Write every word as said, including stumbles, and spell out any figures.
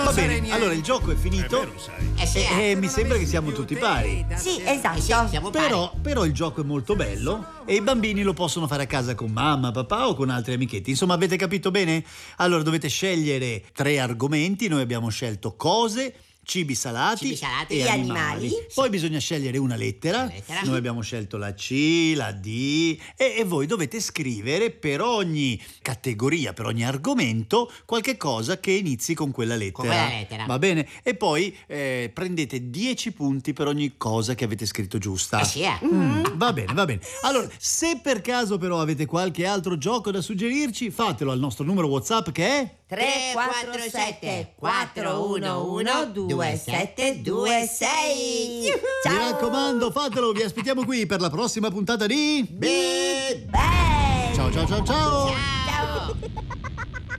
Va bene, allora il gioco è finito. È vero, sai. Eh sì, E eh. mi sembra che siamo tutti pari. Sì, Eh esatto. sì, siamo pari. Però, però il gioco è molto bello e i bambini lo possono fare a casa con mamma, papà o con altri amichetti. Insomma, avete capito bene? Allora dovete scegliere tre argomenti. Noi abbiamo scelto cose, cibi salati, Cibi salati e e animali. animali. Poi bisogna scegliere una lettera. Una lettera. Noi abbiamo scelto la C, la D e, e voi dovete scrivere per ogni categoria, per ogni argomento, qualche cosa che inizi con quella lettera. Con quella lettera. Va bene? E poi eh, prendete dieci punti per ogni cosa che avete scritto giusta. Eh sì, eh. Mm, va bene, va bene. Allora, se per caso però avete qualche altro gioco da suggerirci, fatelo al nostro numero WhatsApp che è tre quattro sette quattro uno uno due sette due sei. Mi raccomando, fatelo, vi aspettiamo qui per la prossima puntata di Big Bang! Ciao ciao ciao ciao! Ciao.